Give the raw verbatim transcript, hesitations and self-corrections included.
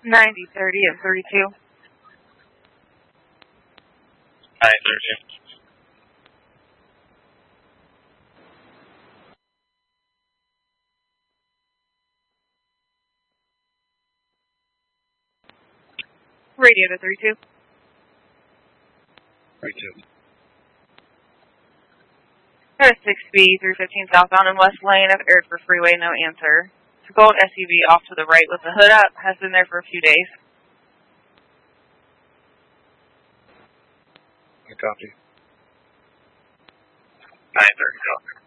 ninety thirty at thirty-two. nine thirty. Radio to thirty-two. thirty-two. There's six B, three fifteen southbound in West Lane of Airford Freeway, no answer. It's a gold S U V off to the right with the hood up, has been there for a few days. I copy. nine thirty.